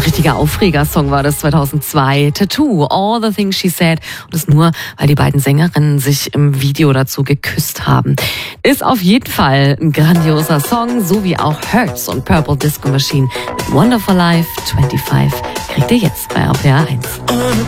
richtiger Aufreger-Song war das 2002. Tattoo, All the Things She Said. Und das nur, weil die beiden Sängerinnen sich im Video dazu geküsst haben. Ist auf jeden Fall ein grandioser Song, so wie auch Hurts und Purple Disco Machine mit Wonderful Life 25 kriegt ihr jetzt bei RPR 1.